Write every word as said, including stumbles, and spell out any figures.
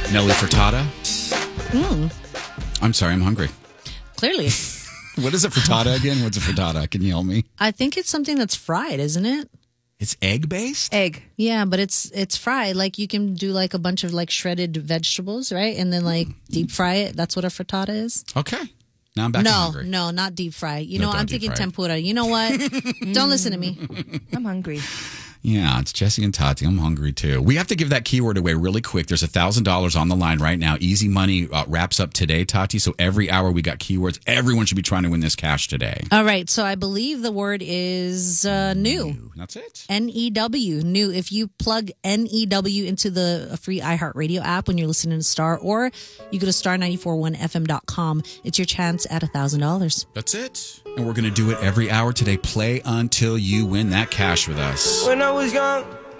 Nelly Furtada. Mm. I'm sorry, I'm hungry. Clearly. What is a frittata again? What's a frittata? Can you help me? I think it's something that's fried, isn't it? It's egg-based? Egg. Yeah, but it's it's fried. Like you can do like a bunch of like shredded vegetables, right? And then like deep fry it. That's what a frittata is. Okay. Now I'm back no, hungry. No, not deep fry. You No, know, don't I'm deep thinking fry it. tempura. You know what? Don't listen to me. I'm hungry. Yeah, it's Jesse and Tati. I'm hungry too. We have to give that keyword away really quick. There's one thousand dollars on the line right now. Easy Money uh, wraps up today, Tati. So every hour we got keywords. Everyone should be trying to win this cash today. All right. So I believe the word is uh, new. That's it. N E W, new. If you plug N E W into the free iHeartRadio app when you're listening to Star, or you go to star nine four one f m dot com, it's your chance at one thousand dollars. That's it. And we're going to do it every hour today. Play until you win that cash with us. When I was young,